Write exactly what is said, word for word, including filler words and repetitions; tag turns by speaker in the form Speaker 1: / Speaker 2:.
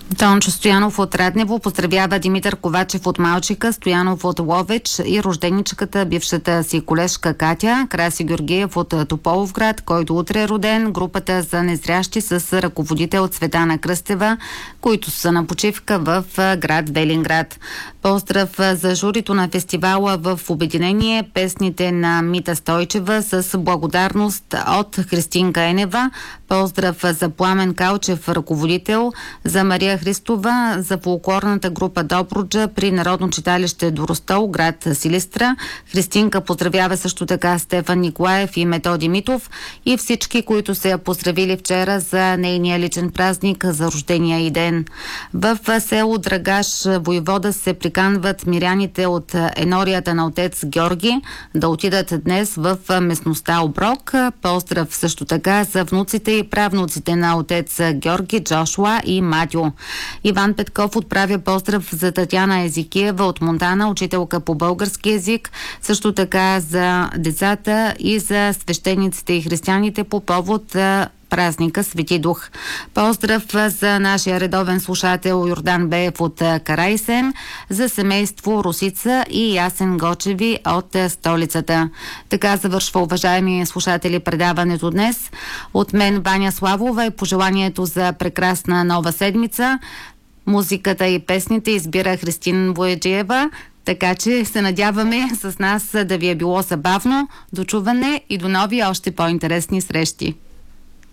Speaker 1: Тончо Стоянов от Раднево поздравява Димитър Ковачев от Малчика, Стоянов от Ловеч и рожденичката, бившата си колежка Катя, Краси Георгиев от Тополовград, който утре е роден, групата за незрящи с ръководител Цветана Кръстева, които са на почивка в град Велинград. Поздрав за журито на фестивала в обединение, песните на Мита Стойчева с благодарност от Христинка Енева. Поздрав за Пламен Калчев, ръководител, за Мария Христова, за фолклорната група Добруджа при Народно читалище Доростол, град Силистра. Христинка поздравява също така Стефан Николаев и Методи Митов и всички, които се поздравили вчера за нейния личен празник за рождения и ден. В село Драгаш, Войвода, се приканват миряните от енорията на отец Георги да отидат днес в местността Оброк. Поздрав също така за внуците и правнуците на отец Георги, Джошуа и Матио. Иван Петков отправя поздрав за Татяна Езикиева от Монтана, учителка по български език, също така за децата и за свещениците и християните по повод празника Свети Дух. Поздрав за нашия редовен слушател Йордан Беев от Карайсен, за семейство Русица и Ясен Гочеви от столицата. Така завършва, уважаеми слушатели, предаването днес. От мен Ваня Славова и пожеланието за прекрасна нова седмица. Музиката и песните избира Христин Бояджиева, така че се надяваме с нас да ви е било забавно. До чуване и до нови още по-интересни срещи.